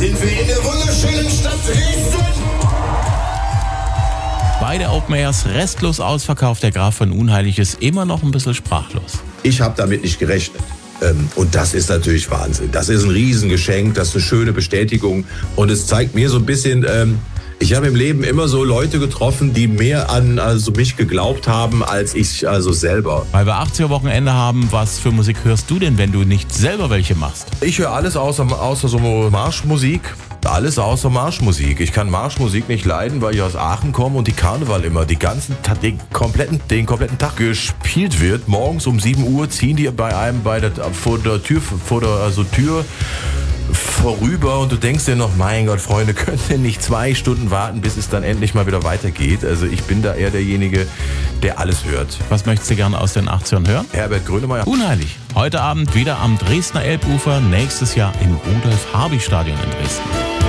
sind wir in der wunderschönen Stadt Dresden. Beide Open Airs restlos ausverkauft. Der Graf von Unheilig ist immer noch ein bisschen sprachlos. Ich habe damit nicht gerechnet. Und das ist natürlich Wahnsinn. Das ist ein Riesengeschenk, das ist eine schöne Bestätigung. Und es zeigt mir so ein bisschen, ich habe im Leben immer so Leute getroffen, die mehr an mich geglaubt haben, als ich selber. Weil wir 80er-Wochenende haben, was für Musik hörst du denn, wenn du nicht selber welche machst? Ich höre alles außer so Marschmusik. Alles außer Marschmusik. Ich kann Marschmusik nicht leiden, weil ich aus Aachen komme und die Karneval immer den kompletten Tag gespielt wird. Morgens um 7 Uhr ziehen die bei einem vor der Tür vorüber und du denkst dir noch, mein Gott, Freunde, könnt ihr nicht 2 Stunden warten, bis es dann endlich mal wieder weitergeht? Also ich bin da eher derjenige, der alles hört. Was möchtest du gerne aus den 80ern hören? Herbert Grönemeyer. Unheilig. Heute Abend wieder am Dresdner Elbufer, nächstes Jahr im Rudolf-Harbig-Stadion in Dresden.